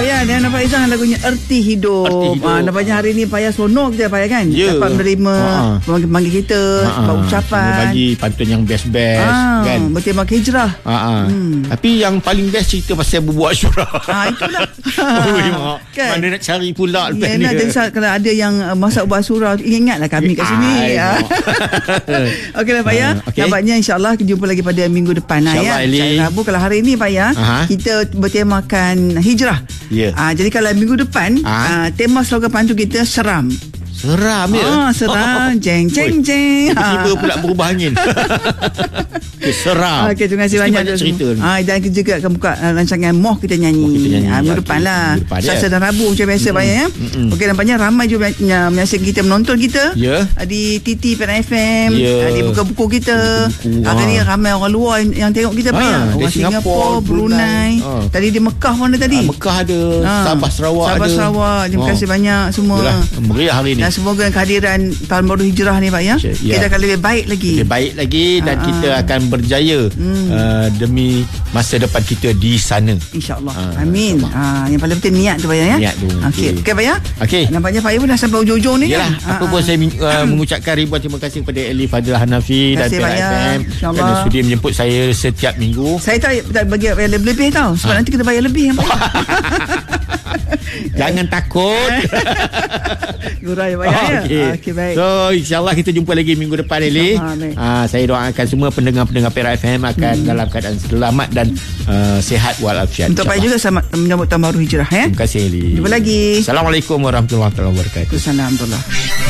Payah dan Pak Izan lagunya Erti Hidup. Nampaknya hari ni Payah seronok kita Payah kan. Dapat menerima panggil kita sebab ucapan. Bagi pantun yang best-best kan. Bertema hijrah. Tapi yang paling best cerita pasal berbuat syurah. Itulah. Kan? Mana nak cari pula lepas ni. Kalau ada yang masak buat surah, ingatlah kami kat sini. Okeylah Payah. Nampaknya insyaAllah kita jumpa lagi pada minggu depan ya. Rabu. Kalau hari ni Payah kita bertemakan hijrah. Jadi kalau minggu depan tema slogan pantun kita seram. Seram ya? Seram. Jeng jeng jeng. Tiba-tiba pula berubah angin. Seram. Okey, terima kasih banyak cerita. Dan kita juga akan buka rancangan Moh kita nyanyi. Minggu depan lah. Selasa dan Rabu macam biasa Payah ya. Okey, nampaknya ramai juga menyaksikan kita, menonton kita di TT Pen FM, di buku-buku kita. Hari ni ramai orang luar yang tengok kita Payah. Orang Singapura, Brunei. Tadi di Mekah pun ada tadi. Mekah ada, Sabah Sarawak ada. Sabah Sarawak. Terima kasih banyak semua. Meriah hari ni. Dan semoga kehadiran tahun baru hijrah ni Pak ya, kita akan lebih baik lagi. Lebih baik lagi dan kita akan berjaya demi masa depan kita di sana. InsyaAllah. Amin. Yang paling penting niat tu Pak ya. Niat tu. Okey Pak ya. Nampaknya Pak ya pun dah sampai ujung-ujung ni. Yalah, apa pun saya mengucapkan ribuan terima kasih kepada Elif Fadil Hanafi dan Perak FM kerana sudi menjemput saya setiap minggu. Saya tak bagi lebih tau sebab nanti kita bayar lebih. Jangan takut. Gurai bayar ya. Okey baik. So insyaAllah kita jumpa lagi minggu depan Eli. Saya doakan semua pendengar-pendengar Perak FM akan dalam keadaan selamat dan sihat walafiat. Untuk Pak juga selamat menyambut tahun baru hijrah ya. Terima kasih Eli. Jumpa lagi. Assalamualaikum warahmatullahi wabarakatuh. Assalamualaikum.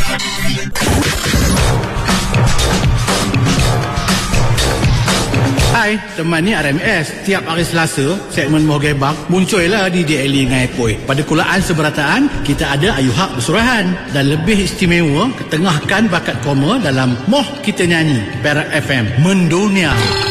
Hai, teman ni RMS. Tiap hari Selasa, segmen Moh Gebang muncullah di DLE dengan Epoi. Pada kulaan seberataan, kita ada Ayu Hak bersurahan. Dan lebih istimewa, ketengahkan bakat koma dalam Moh Kita Nyanyi. Perak FM mendunia.